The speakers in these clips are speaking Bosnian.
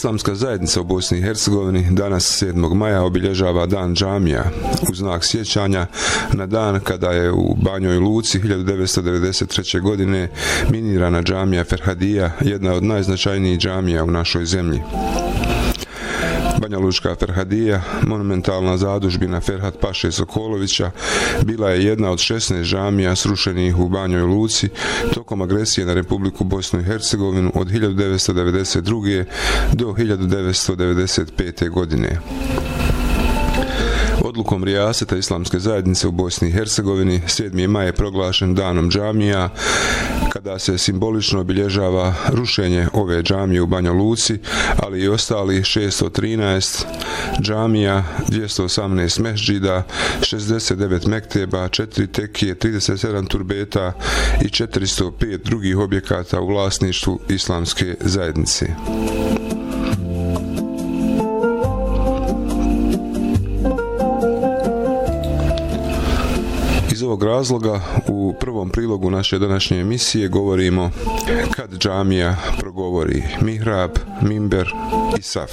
Islamska zajednica u Bosni i Hercegovini danas 7. maja obilježava Dan džamija u znak sjećanja na dan kada je u Banjoj Luci 1993. godine minirana džamija Ferhadija, jedna od najznačajnijih džamija u našoj zemlji. Banja Lučka Ferhadija, monumentalna zadužbina Ferhat Paše Sokolovića, bila je jedna od 16 džamija srušenih u Banjoj Luci tokom agresije na Republiku Bosnu i Hercegovinu od 1992. do 1995. godine. Odlukom Rijaseta Islamske zajednice u Bosni i Hercegovini 7. maj je proglašen danom džamija, kada se simbolično obilježava rušenje ove džamije u Banja Luci, ali i ostali 613 džamija, 218 mešdžida, 69 mekteba, 4 tekije, 37 turbeta i 405 drugih objekata u vlasništvu Islamske zajednice. Iz ovog razloga u prvom prilogu naše današnje emisije govorimo kad džamija progovori mihrab, mimber i saf.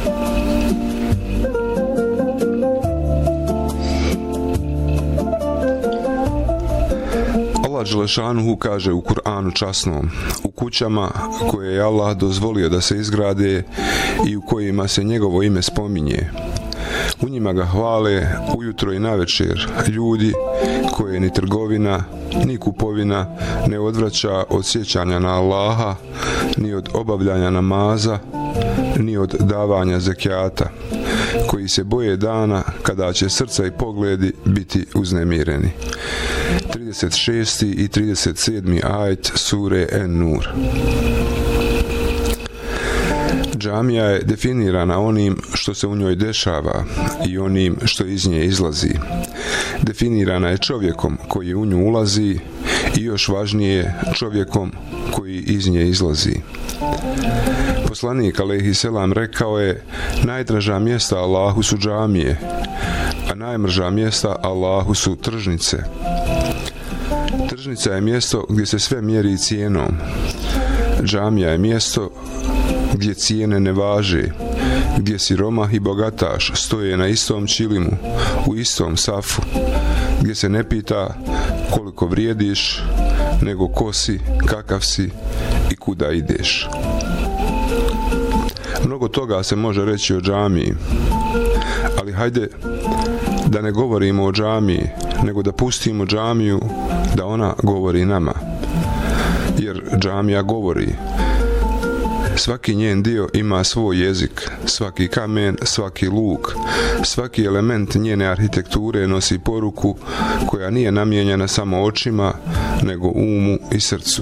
Allah dželešanuhu kaže u Kur'anu časnom: u kućama koje je Allah dozvolio da se izgrade i u kojima se njegovo ime spominje, u njima ga hvale ujutro i navečer ljudi koje ni trgovina, ni kupovina ne odvraća od sjećanja na Allaha, ni od obavljanja namaza, ni od davanja zekijata, koji se boje dana kada će srca i pogledi biti uznemireni. 36. i 37. ajet sure En-Nur. Džamija je definirana onim što se u njoj dešava i onim što iz nje izlazi. Definirana je čovjekom koji u nju ulazi i još važnije čovjekom koji iz nje izlazi. Poslanik alejhiselam rekao je: najdraža mjesta Allahu su džamije, a najmrža mjesta Allahu su tržnice. Tržnica je mjesto gdje se sve mjeri cijenom. Džamija je mjesto gdje cijene ne važe, gdje siromah i bogataš stoje na istom čilimu, u istom safu, gdje se ne pita koliko vrijediš, nego ko si, kakav si i kuda ideš. Mnogo toga se može reći o džamiji, ali hajde da ne govorimo o džamiji, nego da pustimo džamiju da ona govori nama. Jer džamija govori. Svaki njen dio ima svoj jezik, svaki kamen, svaki luk, svaki element njene arhitekture nosi poruku koja nije namijenjena samo očima, nego umu i srcu.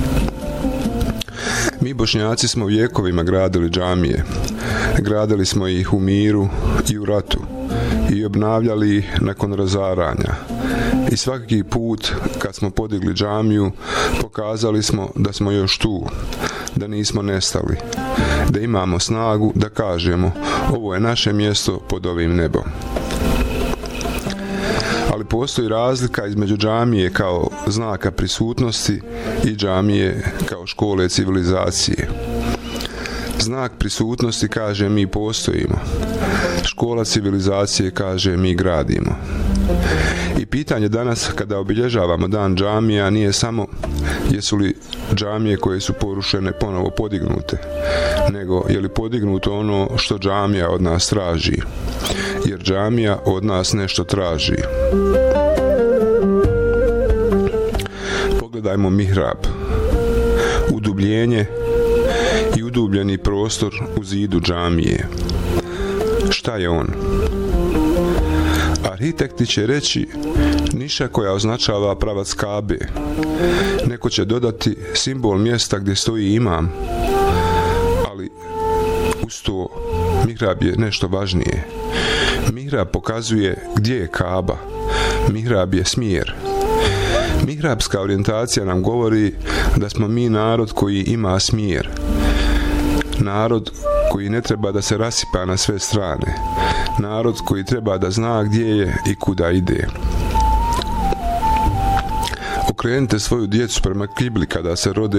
Mi Bošnjaci smo vjekovima gradili džamije. Gradili smo ih u miru i u ratu i obnavljali ih nakon razaranja. I svaki put kad smo podigli džamiju, pokazali smo da smo još tu, da nismo nestali, da imamo snagu da kažemo: ovo je naše mjesto pod ovim nebom. Ali postoji razlika između džamije kao znaka prisutnosti i džamije kao škole civilizacije. Znak prisutnosti kaže: mi postojimo. Škola civilizacije kaže: mi gradimo. I pitanje danas kada obilježavamo dan džamija nije samo jesu li džamije koje su porušene ponovo podignute, nego je li podignuto ono što džamija od nas traži, jer džamija od nas nešto traži. Pogledajmo mihrab, udubljenje i udubljeni prostor u zidu džamije. Šta je on? Arhitekti će reći niša koja označava pravac Kabe. Neko će dodati simbol mjesta gdje stoji imam, ali uz to mihrab je nešto važnije. Mihrab pokazuje gdje je Kaba. Mihrab je smjer. Mihrabska orijentacija nam govori da smo mi narod koji ima smjer. Narod koji ne treba da se rasipa na sve strane. Narod koji treba da zna gdje je i kuda ide. Okrenite svoju djecu prema kibli kada se rode